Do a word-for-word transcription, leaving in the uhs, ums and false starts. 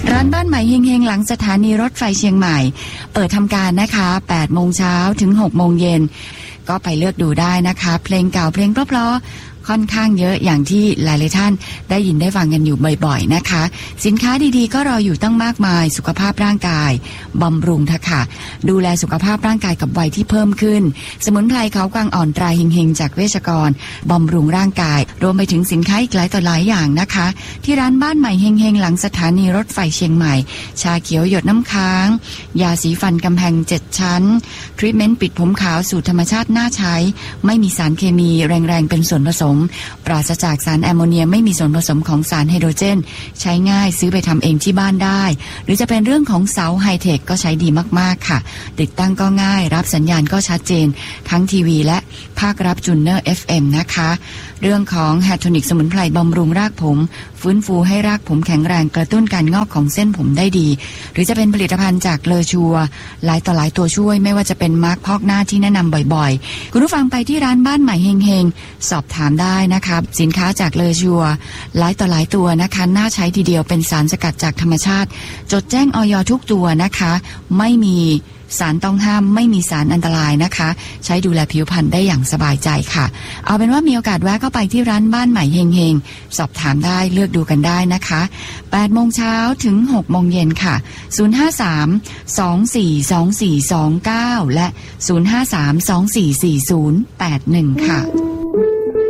ร้านบ้านใหม่เฮงๆหลังสถานีรถไฟเชียงใหม่เปิดทำการนะคะแปดโมงเช้าถึงหกโมงเย็นก็ไปเลือกดูได้นะคะเพลงเก่าเพลงเพราะๆค่อนข้างเยอะอย่างที่หลายๆท่านได้ยินได้ฟังกันอยู่บ่อยๆนะคะสินค้าดีๆก็รออยู่ตั้งมากมายสุขภาพร่างกายบำรุงทะค่ะดูแลสุขภาพร่างกายกับวัยที่เพิ่มขึ้นสมุนไพรเขากวางอ่อนตราเฮงๆจากเวชกรบำรุงร่างกายรวมไปถึงสินค้าอีกหลายต่อหลายอย่างนะคะที่ร้านบ้านใหม่เฮงๆหลังสถานีรถไฟเชียงใหม่ชาเขียวหยดน้ำค้างยาสีฟันกำแพงเจ็ดชั้นทรีทเมนต์ปิดผมขาวสูตรธรรมชาติน่าใช้ไม่มีสารเคมีแรงๆเป็นส่วนผสมปราศจากสารแอมโมเนียไม่มีส่วนผสมของสารไฮโดรเจนใช้ง่ายซื้อไปทำเองที่บ้านได้หรือจะเป็นเรื่องของเสาไฮเทคก็ใช้ดีมากๆค่ะติดตั้งก็ง่ายรับสัญญาณก็ชัดเจนทั้งทีวีและภาครับจูเนอร์ เอฟ เอ็ม นะคะเรื่องของแฮทโทนิกสมุนไพรบำรุงรากผมฟื้นฟูให้รากผมแข็งแรงกระตุ้นการงอกของเส้นผมได้ดีหรือจะเป็นผลิตภัณฑ์จากเลอชัวหลายต่อหลายตัวช่วยไม่ว่าจะเป็นมาร์คพอกหน้าที่แนะนำบ่อยๆคุณผู้ฟังไปที่ร้านบ้านใหม่เฮงๆสอบถามได้นะคะสินค้าจากเลอชัวหลายต่อหลายตัวนะคะน่าใช้ทีเดียวเป็นสารสกัดจากธรรมชาติจดแจ้งอย.ทุกตัวนะคะไม่มีสารต้องห้ามไม่มีสารอันตรายนะคะใช้ดูแลผิวพรรณได้อย่างสบายใจค่ะเอาเป็นว่ามีโอกาสแวะเข้าไปที่ร้านบ้านใหม่เฮงๆสอบถามได้เลือกดูกันได้นะคะแปดโมงเช้าถึงหกโมงเย็นค่ะศูนย์ ห้า สาม สอง สี่ สอง สี่ สอง เก้าและศูนย์ ห้า สาม สอง สี่ สี่ ศูนย์ แปด หนึ่งค่ะ